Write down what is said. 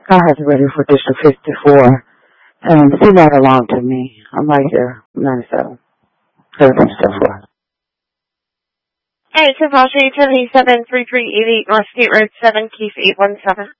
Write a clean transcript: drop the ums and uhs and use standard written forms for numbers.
I have to ready for District 54. And send that along to me. I'm right here, 97. Everything's still for us. Alright, so Foster Utility 73388 North State Road 7, Keith 817.